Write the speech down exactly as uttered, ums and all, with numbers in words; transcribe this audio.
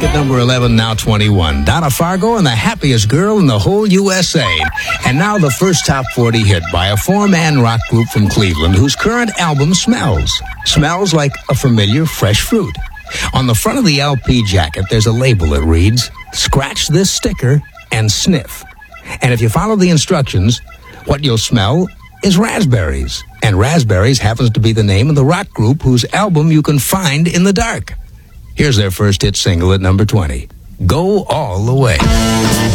at number eleven, now twenty-one. Donna Fargo and the happiest girl in the whole U S A. And now the first top forty hit by a four-man rock group from Cleveland whose current album smells. Smells like a familiar fresh fruit. On the front of the L P jacket, there's a label that reads, "Scratch this sticker and sniff." And if you follow the instructions, what you'll smell is raspberries. And Raspberries happens to be the name of the rock group whose album you can find in the dark. Here's their first hit single at number twenty, "Go All the Way."